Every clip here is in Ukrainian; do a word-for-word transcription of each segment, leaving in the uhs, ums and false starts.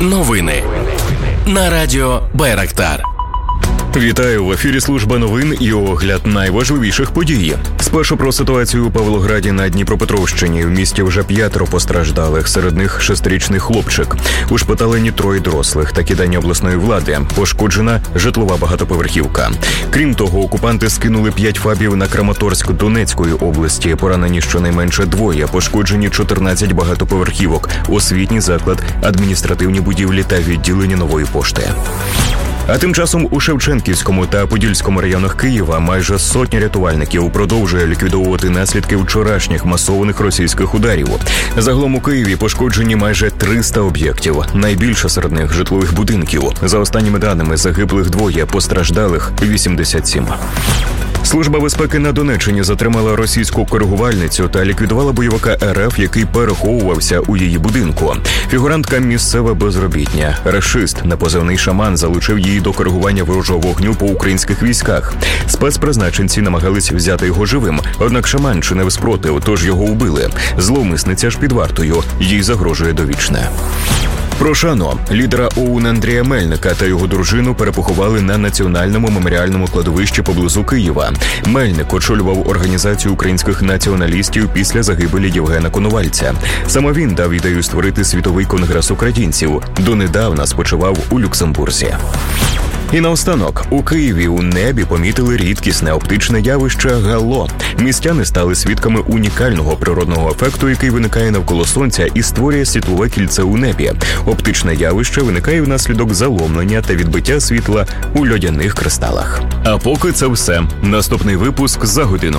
Новини на радіо Байрактар. Вітаю, в ефірі служба новин і огляд найважливіших подій. Спершу про ситуацію у Павлограді на Дніпропетровщині. В місті вже п'ятеро постраждалих, серед них шестирічний хлопчик. Ушпиталені троє дорослих. Такі дані обласної влади. Пошкоджена житлова багатоповерхівка. Крім того, окупанти скинули п'ять фабів на Краматорськ Донецької області. Поранені щонайменше двоє. Пошкоджені чотирнадцять багатоповерхівок, освітній заклад, адміністративні будівлі та відділення Нової пошти. А тим часом у Шевченківському та Подільському районах Києва майже сотня рятувальників продовжує ліквідовувати наслідки вчорашніх масованих російських ударів. Загалом у Києві пошкоджені майже триста об'єктів, найбільше серед них житлових будинків. За останніми даними, загиблих двоє, постраждалих вісімдесят сім. Служба безпеки на Донеччині затримала російську коригувальницю та ліквідувала бойовика РФ, який переховувався у її будинку. Фігурантка – місцева безробітня. Рашист на позивний «Шаман» залучив її до коригування ворожого вогню по українських військах. Спецпризначенці намагались взяти його живим, однак шаман чинив спротив, тож його вбили. Зловмисниця ж під вартою, їй загрожує довічне. Прошано. Лідера ОУН Андрія Мельника та його дружину перепоховали на національному меморіальному кладовищі поблизу Києва. Мельник очолював організацію українських націоналістів після загибелі Євгена Коновальця. Саме він дав ідею створити світовий конгрес українців. Донедавна спочивав у Люксембурзі. І наостанок, у Києві у небі помітили рідкісне оптичне явище «Гало». Містяни стали свідками унікального природного ефекту, який виникає навколо Сонця і створює світлове кільце у небі. Оптичне явище виникає внаслідок заломлення та відбиття світла у льодяних кристалах. А поки це все. Наступний випуск за годину.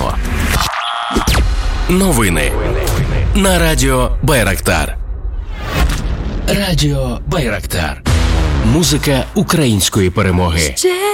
Новини на радіо Байрактар. Радіо Байрактар. Музика української перемоги.